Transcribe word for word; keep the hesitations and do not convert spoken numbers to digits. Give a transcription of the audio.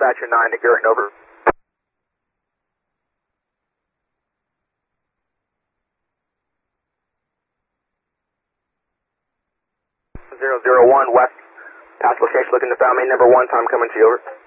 Dispatcher nine to Gurton, over. zero zero one West, pass location looking to found main number one, time coming to you, over.